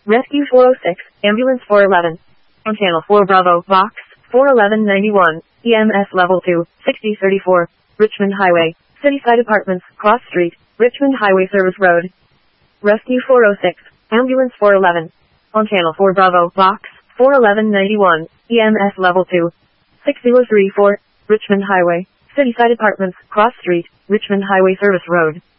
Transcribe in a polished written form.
Rescue 406, Ambulance 411. On Channel 4 Bravo, Box 41191, EMS Level 2, 6034, Richmond Highway, Cityside Apartments, Cross Street, Richmond Highway Service Road. Rescue 406, Ambulance 411. On Channel 4 Bravo, Box 41191, EMS Level 2, 6034, Richmond Highway, Cityside Apartments, Cross Street, Richmond Highway Service Road.